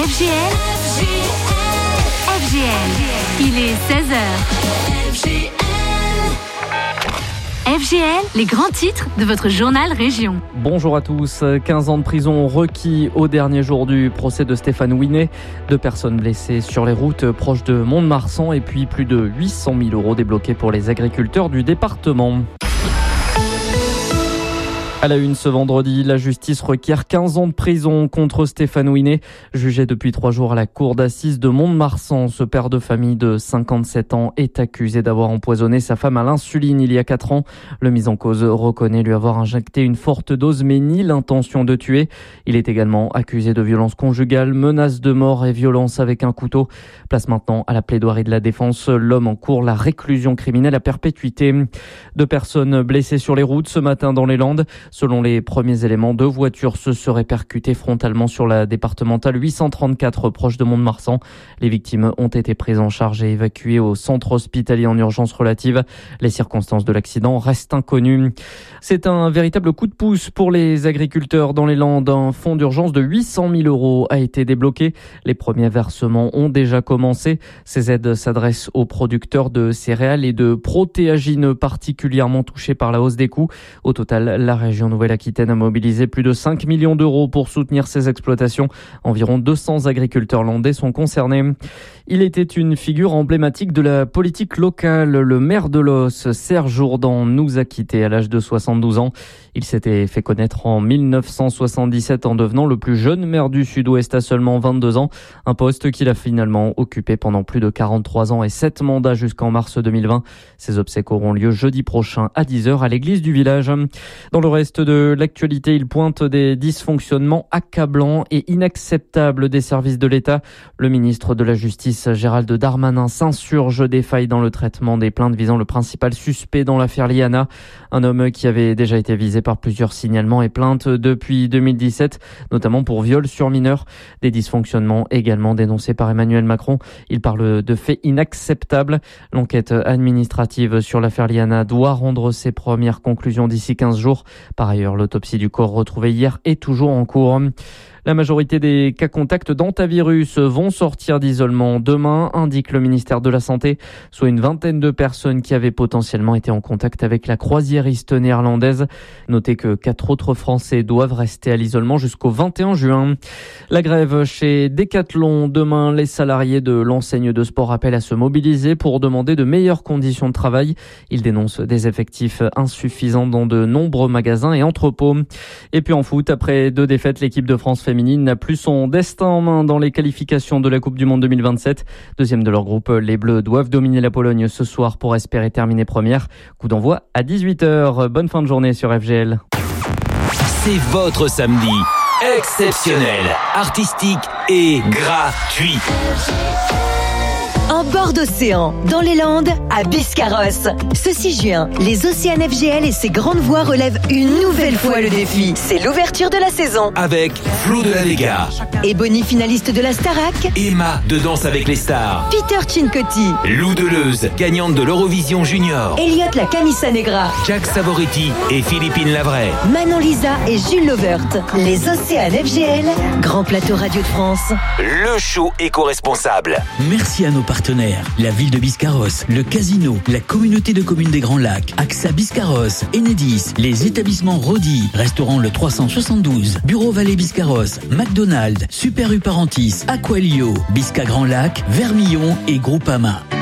FGL, il est 16h. FGL, les grands titres de votre journal Région. Bonjour à tous. 15 ans de prison requis au dernier jour du procès de Stéphane Ouinet. 2 personnes blessées sur les routes proches de Mont-de-Marsan et puis plus de 800 000 € débloqués pour les agriculteurs du département. À la une ce vendredi, la justice requiert 15 ans de prison contre Stéphane Ouinet, jugé depuis 3 jours à la cour d'assises de Mont-de-Marsan. Ce père de famille de 57 ans est accusé d'avoir empoisonné sa femme à l'insuline il y a 4 ans. Le mis en cause reconnaît lui avoir injecté une forte dose mais nie l'intention de tuer. Il est également accusé de violence conjugale, menace de mort et violence avec un couteau. Place maintenant à la plaidoirie de la défense. L'homme encourt la réclusion criminelle à perpétuité. 2 personnes blessées sur les routes ce matin dans les Landes. Selon les premiers éléments, 2 voitures se seraient percutées frontalement sur la départementale 834 proche de Mont-de-Marsan. Les victimes ont été prises en charge et évacuées au centre hospitalier en urgence relative. Les circonstances de l'accident restent inconnues. C'est un véritable coup de pouce pour les agriculteurs dans les Landes. Un fonds d'urgence de 800 000 € a été débloqué. Les premiers versements ont déjà commencé. Ces aides s'adressent aux producteurs de céréales et de protéagineux particulièrement touchés par la hausse des coûts. Au total, la région Nouvelle-Aquitaine a mobilisé plus de 5 millions d'euros pour soutenir ces exploitations. Environ 200 agriculteurs landais sont concernés. Il était une figure emblématique de la politique locale. Le maire de Los, Serge Jourdan, nous a quittés à l'âge de 72 ans. Il s'était fait connaître en 1977 en devenant le plus jeune maire du Sud-Ouest à seulement 22 ans. Un poste qu'il a finalement occupé pendant plus de 43 ans et 7 mandats jusqu'en mars 2020. Ses obsèques auront lieu jeudi prochain à 10h à l'église du village. Dans le reste de l'actualité, il pointe des dysfonctionnements accablants et inacceptables des services de l'État. Le ministre de la Justice, Gérald Darmanin, s'insurge des failles dans le traitement des plaintes visant le principal suspect dans l'affaire Liana. Un homme qui avait déjà été visé par plusieurs signalements et plaintes depuis 2017, notamment pour viol sur mineur. Des dysfonctionnements également dénoncés par Emmanuel Macron. Il parle de faits inacceptables. L'enquête administrative sur l'affaire Liana doit rendre ses premières conclusions d'ici 15 jours. Par ailleurs, l'autopsie du corps retrouvé hier est toujours en cours. La majorité des cas contacts d'hantavirus vont sortir d'isolement demain, indique le ministère de la Santé, soit une vingtaine de personnes qui avaient potentiellement été en contact avec la croisiériste néerlandaise. Notez que 4 autres Français doivent rester à l'isolement jusqu'au 21 juin. La grève chez Decathlon. Demain, les salariés de l'enseigne de sport appellent à se mobiliser pour demander de meilleures conditions de travail. Ils dénoncent des effectifs insuffisants dans de nombreux magasins et entrepôts. Et puis en foot, après 2 défaites, l'équipe de France féminine n'a plus son destin en main dans les qualifications de la Coupe du Monde 2027. Deuxième de leur groupe, les Bleus doivent dominer la Pologne ce soir pour espérer terminer première. Coup d'envoi à 18h. Bonne fin de journée sur FGL. C'est votre samedi exceptionnel, artistique et gratuit. En bord d'océan, dans les Landes, à Biscarrosse. Ce 6 juin, les Océanes FGL et ses grandes voix relèvent une nouvelle fois le défi. C'est l'ouverture de la saison. Avec Flo de la Vega, Ebony, finaliste de la Starac. Emma de Danse avec les stars. Peter Cincotti. Lou Deleuze, gagnante de l'Eurovision Junior. Elliot la Camisa Negra. Jack Savoretti et Philippine Lavray. Manon Lisa et Jules Lovert. Les Océanes FGL, grand plateau Radio de France. Le show éco-responsable. Merci à nos partenaires, la ville de Biscarrosse, le casino, la communauté de communes des Grands Lacs, AXA Biscarrosse, Enedis, les établissements Rodi, restaurant le 372, Bureau Vallée Biscarrosse, McDonald's, Super U Parentis, Aqualio, Bisca Grand Lac, Vermillon et Groupama.